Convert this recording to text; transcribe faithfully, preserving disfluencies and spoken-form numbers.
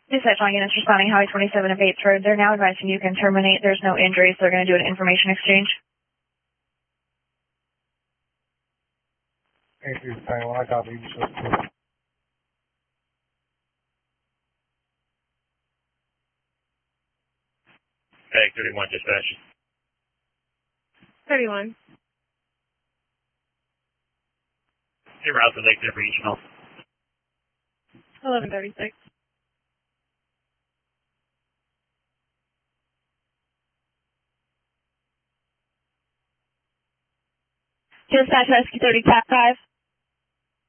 Dispatch line units responding Highway twenty-seven of Bates Road. They're now advising you can terminate. There's no injuries. They're going to do an information exchange. eight three ten, I copy you. Tag thirty-one, dispatch. thirty-one. Hey, route to Lake Denver Regional. eleven thirty-six. Dispatch Rescue thirty, tap five.